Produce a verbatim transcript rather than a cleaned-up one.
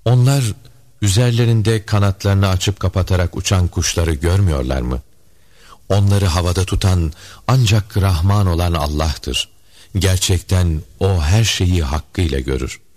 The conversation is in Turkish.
Onlar üzerlerinde kanatlarını açıp kapatarak uçan kuşları görmüyorlar mı? Onları havada tutan ancak Rahman olan Allah'tır. Gerçekten O her şeyi hakkıyla görür.